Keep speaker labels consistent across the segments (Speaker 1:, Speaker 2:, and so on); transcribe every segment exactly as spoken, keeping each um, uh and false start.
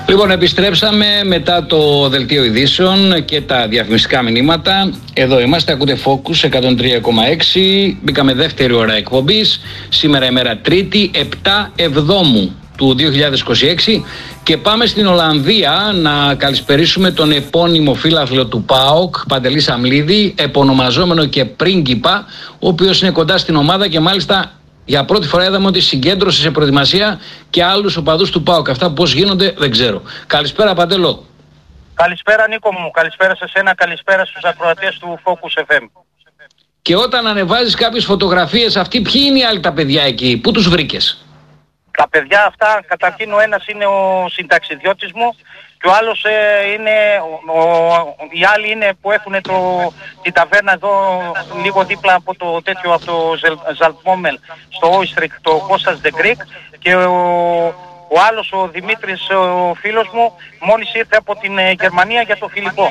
Speaker 1: Λοιπόν, επιστρέψαμε μετά το δελτίο ειδήσεων και τα διαφημιστικά μηνύματα. Εδώ είμαστε, ακούτε Focus εκατόν τρία κόμμα έξι. Μπήκαμε δεύτερη ώρα εκπομπής. Σήμερα ημέρα Τρίτη, επτά Εβδόμου του δύο χιλιάδες είκοσι έξι. Και πάμε στην Ολλανδία να καλησπερίσουμε τον επώνυμο φίλαθλο του ΠΑΟΚ, Παντελή Σαμλίδη, επωνομαζόμενο και πρίγκιπα, ο οποίος είναι κοντά στην ομάδα και μάλιστα για πρώτη φορά είδαμε ότι συγκέντρωσε σε προετοιμασία και άλλους οπαδούς του ΠΑΟΚ. Αυτά πώς γίνονται δεν ξέρω. Καλησπέρα, Παντελό.
Speaker 2: Καλησπέρα, Νίκο μου. Καλησπέρα σε σένα. Καλησπέρα στους ακροατές του Focus εφ εμ.
Speaker 1: Και όταν ανεβάζεις κάποιες φωτογραφίες, αυτοί ποιοι είναι οι άλλοι τα παιδιά εκεί, πού τους βρήκες?
Speaker 2: Τα παιδιά αυτά, καταρχήν ο ένας είναι ο συνταξιδιώτης μου και ο άλλος ε, είναι, ο, ο, οι άλλοι είναι που έχουν το, τη ταβέρνα εδώ λίγο δίπλα από το τέτοιο, από το Ζαλτμόμελ στο Όιστρικ, το Κώστας Δε Γκρίκ, και ο, ο άλλος ο Δημήτρης, ο φίλος μου, μόλις ήρθε από την ε, Γερμανία για το Φιλιππό.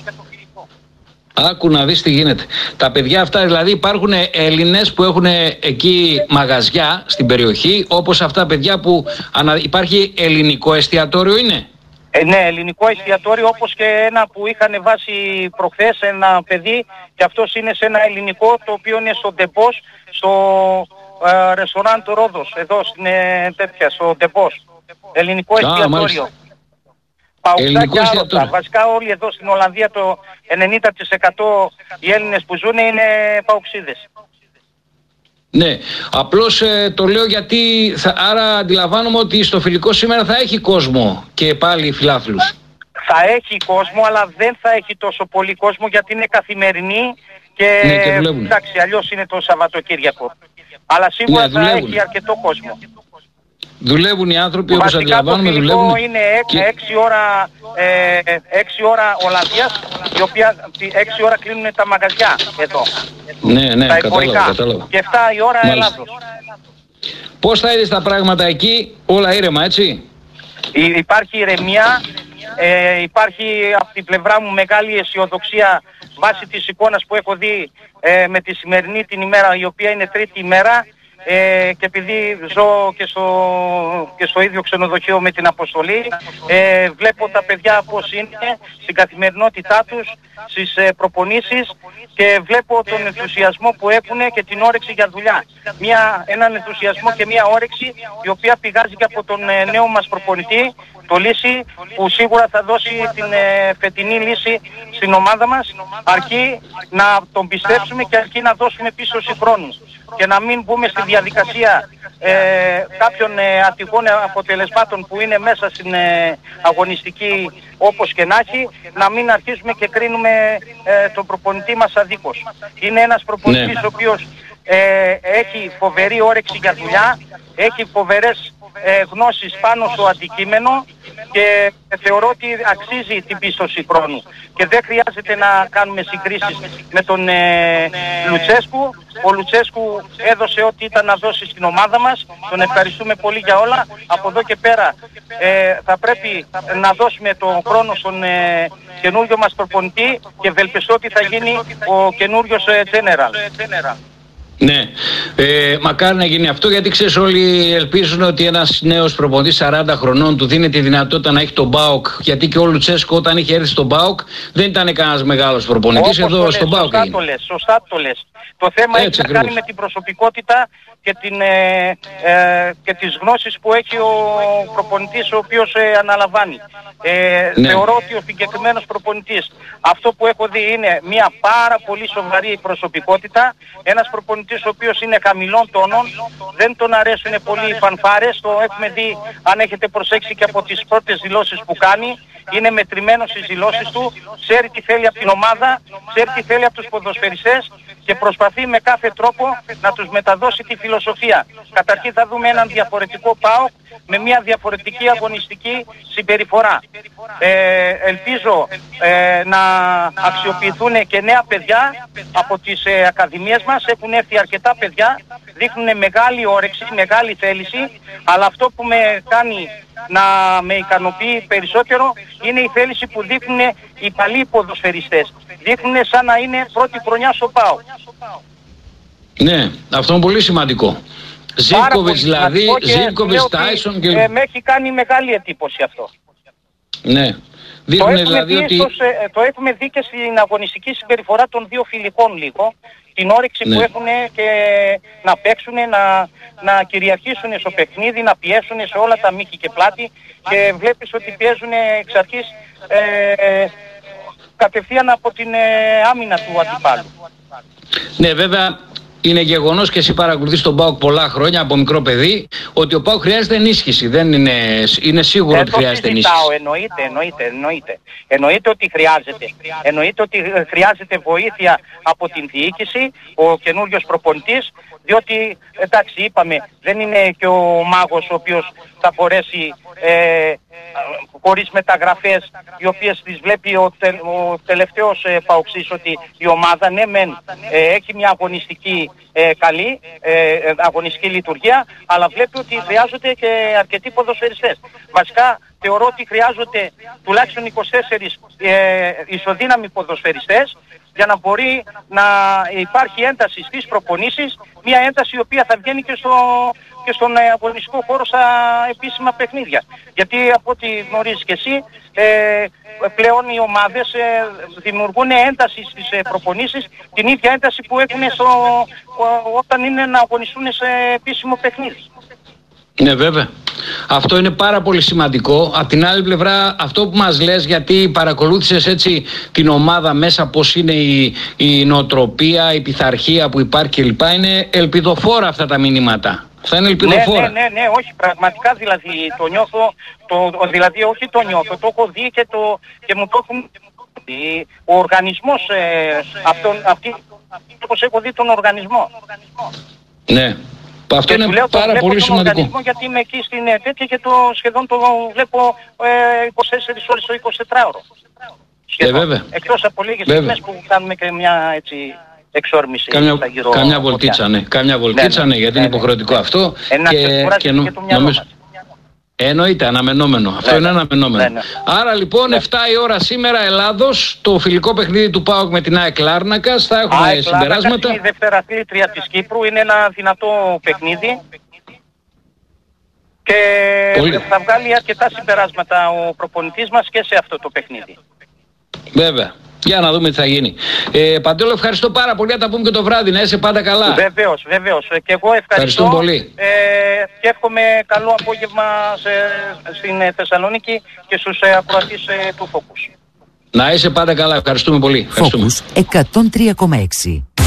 Speaker 1: Άκου να δεις τι γίνεται. Τα παιδιά αυτά, δηλαδή υπάρχουν Έλληνες που έχουν εκεί μαγαζιά στην περιοχή, όπως αυτά παιδιά που ανα... υπάρχει ελληνικό εστιατόριο είναι?
Speaker 2: Ε, ναι, ελληνικό εστιατόριο, όπως και ένα που είχαν βάσει προχθές ένα παιδί, και αυτός είναι σε ένα ελληνικό το οποίο είναι στο Ντεπός, στο ε, ρεστοράν του Ρόδος, εδώ στην ε, τέτοια, στο Ντεπός. Ελληνικό
Speaker 1: Α,
Speaker 2: εστιατόριο.
Speaker 1: Ελληνικό εστιατόριο.
Speaker 2: Βασικά όλοι εδώ στην Ολλανδία το ενενήντα τοις εκατό οι Έλληνες που ζουν είναι παοξίδες.
Speaker 1: Ναι, απλώς ε, το λέω γιατί θα, άρα αντιλαμβάνομαι ότι στο φιλικό σήμερα θα έχει κόσμο και πάλι φιλάθλους.
Speaker 2: Θα έχει κόσμο, αλλά δεν θα έχει τόσο πολύ κόσμο γιατί είναι καθημερινή και,
Speaker 1: ναι, και
Speaker 2: εντάξει, αλλιώς είναι το Σαββατοκύριακο. Αλλά σίγουρα
Speaker 1: ναι,
Speaker 2: θα έχει αρκετό κόσμο.
Speaker 1: Δουλεύουν οι άνθρωποι, όπως αντιλαμβάνομαι, δουλεύουν.
Speaker 2: Είναι έξι ώρα, ε, έξι ώρα Ολλανδίας, η οποία έξι ώρα κλείνουν τα μαγαζιά εδώ.
Speaker 1: Ναι, ναι,
Speaker 2: τα
Speaker 1: κατάλαβα, κατάλαβα.
Speaker 2: Και εφτά η ώρα Ελλάδος.
Speaker 1: Πώς θα είδες τα πράγματα εκεί, όλα ήρεμα, έτσι?
Speaker 2: Υ- υπάρχει ηρεμία, ε, υπάρχει από την πλευρά μου μεγάλη αισιοδοξία βάσει της εικόνας που έχω δει ε, με τη σημερινή την ημέρα, η οποία είναι τρίτη ημέρα. Ε, και επειδή ζω και στο, και στο ίδιο ξενοδοχείο με την αποστολή, ε, βλέπω τα παιδιά πώς είναι στην καθημερινότητά τους, στις ε, προπονήσεις, και βλέπω τον ενθουσιασμό που έχουν και την όρεξη για δουλειά. Μια, έναν ενθουσιασμό και μια όρεξη η οποία πηγάζει και από τον ε, νέο μας προπονητή, το Λύση, που σίγουρα θα δώσει την ε, φετινή λύση στην ομάδα μας, αρκεί να τον πιστέψουμε και αρκεί να δώσουμε πίσω χρόνου και να μην μπούμε στη διαδικασία ε, κάποιων ε, ατυχών αποτελεσμάτων που είναι μέσα στην ε, αγωνιστική, όπως και να έχει, να μην αρχίσουμε και κρίνουμε ε, τον προπονητή μας αδίκως. Είναι ένας προπονητής ναι. ο οποίος ε, έχει φοβερή όρεξη για δουλειά, έχει φοβερές ε, γνώσεις πάνω στο αντικείμενο και θεωρώ ότι αξίζει την πίστοση χρόνου και δεν χρειάζεται να κάνουμε συγκρίσεις με τον ε, Λουτσέσκου. Ο Λουτσέσκου έδωσε ό,τι ήταν να δώσει στην ομάδα μας, τον ευχαριστούμε πολύ για όλα. Από εδώ και πέρα ε, θα πρέπει να δώσουμε τον χρόνο στον ε, καινούριο μας προπονητή και ευελπιστώ ότι θα γίνει ο καινούριος ε, General.
Speaker 1: Ναι, ε, μακάρι να γίνει αυτό, γιατί ξέρεις, όλοι ελπίζουν ότι ένας νέος προπονητής σαράντα χρονών του δίνει τη δυνατότητα να έχει τον ΠΑΟΚ, γιατί και ο Λουτσέσκο όταν είχε έρθει στον ΠΑΟΚ δεν ήταν κανένας μεγάλος προπονητής. Όπως εδώ στον ΠΑΟΚ.
Speaker 2: Σωστά το λες, σωστά το λες. Το θέμα
Speaker 1: έτσι
Speaker 2: έχει να κάνει με την προσωπικότητα και, την, ε, ε, και τις γνώσεις που έχει ο προπονητής ο οποίος ε, αναλαμβάνει. Ε, ναι. Θεωρώ ότι ο συγκεκριμένος προπονητής, αυτό που έχω δει είναι μια πάρα πολύ σοβαρή προσωπικότητα, ένας προπονητής ο οποίος είναι χαμηλών τόνων, δεν τον αρέσουν πολύ οι φανφάρες, το έχουμε δει αν έχετε προσέξει και από τις πρώτες δηλώσεις που κάνει, είναι μετρημένος στις δηλώσεις του, ξέρει τι θέλει από την ομάδα, ξέρει τι θέλει από τους ποδοσφαιριστές και προσπαθεί με κάθε τρόπο να τους μεταδώσει τη φιλοσοφία. Καταρχήν θα δούμε έναν διαφορετικό ΠΑΟΚ με μια διαφορετική αγωνιστική συμπεριφορά. Ε, ελπίζω ε, να αξιοποιηθούν και νέα παιδιά από τις ε, ακαδημίες μας. Έχουν έρθει αρκετά παιδιά, δείχνουν μεγάλη όρεξη, μεγάλη θέληση, αλλά αυτό που με κάνει να με ικανοποιεί περισσότερο είναι η θέληση που δείχνουν οι παλιοί ποδοσφαιριστές. Δείχνουν σαν να είναι πρώτη χρονιά στο ΠΑΟΚ.
Speaker 1: Ναι, αυτό είναι πολύ σημαντικό. Ζίβκοβιτς δηλαδή, Ζίβκοβιτς, Τάισον και...
Speaker 2: Ε, με έχει κάνει μεγάλη εντύπωση αυτό.
Speaker 1: Ναι.
Speaker 2: Το έχουμε,
Speaker 1: δηλαδή
Speaker 2: δει
Speaker 1: ότι...
Speaker 2: στο, το έχουμε δει και στην αγωνιστική συμπεριφορά των δύο φιλικών λίγο. Την όρεξη, ναι, που έχουν και να παίξουν, να, να κυριαρχήσουν στο παιχνίδι, να πιέσουν σε όλα τα μήκη και πλάτη, και βλέπεις ότι πιέζουν εξ αρχής ε, κατευθείαν από την ε, άμυνα του αντιπάλου.
Speaker 1: Ναι, βέβαια είναι γεγονός, και εσύ παρακολουθείς τον ΠΑΟΚ πολλά χρόνια από μικρό παιδί, ότι ο ΠΑΟΚ χρειάζεται ενίσχυση. Δεν είναι, είναι σίγουρο ότι χρειάζεται ενίσχυση.
Speaker 2: Εννοείται, εννοείται, εννοείται. Εννοείται ότι χρειάζεται. Εννοείται ότι χρειάζεται βοήθεια από την διοίκηση, ο καινούριος προπονητής, διότι, εντάξει, είπαμε, δεν είναι και ο μάγος ο οποίος θα μπορέσει ε, χωρίς μεταγραφές, οι οποίες τις βλέπει ο, τε, ο τελευταίος ε, παοξής, ότι η ομάδα, ναι μεν ε, έχει μια αγωνιστική ε, καλή ε, αγωνιστική λειτουργία, αλλά βλέπει ότι χρειάζονται και αρκετοί ποδοσφαιριστές. Βασικά θεωρώ ότι χρειάζονται τουλάχιστον είκοσι τέσσερις ε, ισοδύναμοι ποδοσφαιριστές, για να μπορεί να υπάρχει ένταση στις προπονήσεις, μια ένταση η οποία θα βγαίνει και, στο, και στον αγωνιστικό χώρο στα επίσημα παιχνίδια. Γιατί από ό,τι γνωρίζεις και εσύ, ε, πλέον οι ομάδες ε, δημιουργούν ένταση στις ε, προπονήσεις, την ίδια ένταση που έχουν στο, ο, όταν είναι να αγωνιστούν σε επίσημο παιχνίδι.
Speaker 1: Ναι, βέβαια. Αυτό είναι πάρα πολύ σημαντικό. Απ' την άλλη πλευρά, αυτό που μας λες, γιατί παρακολούθησες έτσι την ομάδα μέσα, πώς είναι η, η νοοτροπία, η πειθαρχία που υπάρχει κλπ. Είναι ελπιδοφόρα αυτά τα μηνύματα. Θα είναι ελπιδοφόρα.
Speaker 2: Ναι, ναι, ναι, ναι, όχι, πραγματικά δηλαδή το νιώθω, το, δηλαδή όχι το νιώθω, το έχω δει και, το, και μου το έχουν δει. Ο οργανισμός, ε, αυτόν, αυτή, όπως έχω δει τον οργανισμό.
Speaker 1: Ναι. Αυτό
Speaker 2: και
Speaker 1: είναι
Speaker 2: λέω,
Speaker 1: πάρα
Speaker 2: το
Speaker 1: πολύ σημαντικό.
Speaker 2: Γιατί είμαι εκεί στην τέτοια και το σχεδόν το βλέπω ε, είκοσι τέσσερις ώρες το εικοσιτετράωρο.
Speaker 1: Ε, βέβαια.
Speaker 2: Εκτός από λίγες στιγμές που κάνουμε και μια έτσι εξόρμηση.
Speaker 1: Κάμια, κάμια βολτίτσα, ναι. Κάμια βολτίτσα, ναι, ναι, γιατί ναι, είναι υποχρεωτικό ναι, αυτό.
Speaker 2: Ένα
Speaker 1: και,
Speaker 2: και, νο, και το μυαλό μας.
Speaker 1: Εννοείται, αναμενόμενο. Αυτό ναι, είναι αναμενόμενο. Ναι, ναι. Άρα λοιπόν, ναι, εφτά η ώρα σήμερα Ελλάδος, το φιλικό παιχνίδι του ΠΑΟΚ με την ΑΕΚ Λάρνακας. Θα έχουμε ΑΕΚ συμπεράσματα.
Speaker 2: Η δευτεραθλήτρια της Κύπρου, είναι ένα δυνατό παιχνίδι. Και πολύ. Θα βγάλει αρκετά συμπεράσματα ο προπονητής μας και σε αυτό το παιχνίδι.
Speaker 1: Βέβαια. Για να δούμε τι θα γίνει. Ε, Παντέλο, ευχαριστώ πάρα πολύ. Θα τα πούμε και το βράδυ. Να είσαι πάντα καλά.
Speaker 2: Βεβαίως, βεβαίως. Και εγώ ευχαριστώ.
Speaker 1: πολύ.
Speaker 2: Ε, και εύχομαι καλό απόγευμα σε, στην Θεσσαλονίκη και στους ε, ακροατές ε, του Focus.
Speaker 1: Να είσαι πάντα καλά. Ευχαριστούμε πολύ.
Speaker 3: Focus εκατόν τρία κόμμα έξι.